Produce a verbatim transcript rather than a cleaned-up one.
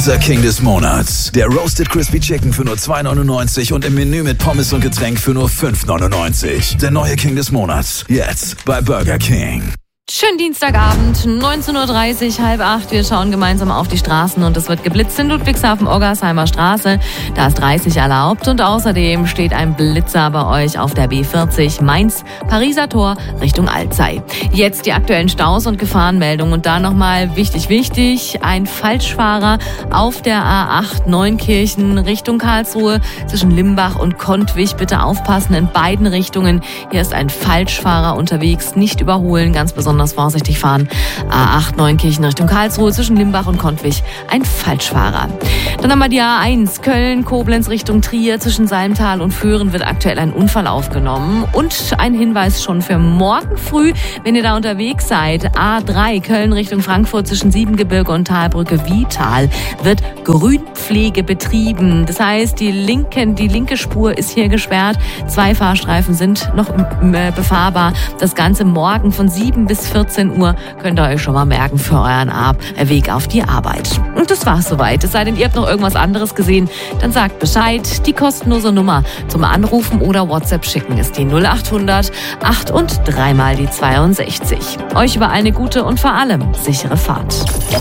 Unser King des Monats. Der Roasted Crispy Chicken für nur zwei neunundneunzig und im Menü mit Pommes und Getränk für nur fünf neunundneunzig. Der neue King des Monats. Jetzt bei Burger King. Schönen Dienstagabend, neunzehn Uhr dreißig, halb acht. Wir schauen gemeinsam auf die Straßen und es wird geblitzt in Ludwigshafen-Oggersheimer Straße. Da ist dreißig erlaubt und außerdem steht ein Blitzer bei euch auf der B vierzig Mainz, Pariser Tor Richtung Alzey. Jetzt die aktuellen Staus und Gefahrenmeldungen und da nochmal wichtig, wichtig, ein Falschfahrer auf der A acht Neunkirchen Richtung Karlsruhe zwischen Limbach und Kontwich. Bitte aufpassen in beiden Richtungen. Hier ist ein Falschfahrer unterwegs, nicht überholen, ganz besonders vorsichtig fahren. A acht Neunkirchen Richtung Karlsruhe zwischen Limbach und Kontwich, ein Falschfahrer. Dann haben wir die A eins Köln, Koblenz Richtung Trier zwischen Salmtal und Föhren wird aktuell ein Unfall aufgenommen. Und ein Hinweis schon für morgen früh, wenn ihr da unterwegs seid. A drei Köln Richtung Frankfurt zwischen Siebengebirge und Talbrücke Wietal wird Grünpflege betrieben. Das heißt, die linken, die linke Spur ist hier gesperrt. Zwei Fahrstreifen sind noch befahrbar. Das Ganze morgen von sieben bis vierzehn Uhr könnt ihr euch schon mal merken für euren Ab- Weg auf die Arbeit. Und das war's soweit. Es sei denn, ihr habt noch irgendwas anderes gesehen, dann sagt Bescheid. Die kostenlose Nummer zum Anrufen oder WhatsApp schicken ist die null acht hundert acht und dreimal die zweiundsechzig. Euch überall eine gute und vor allem sichere Fahrt.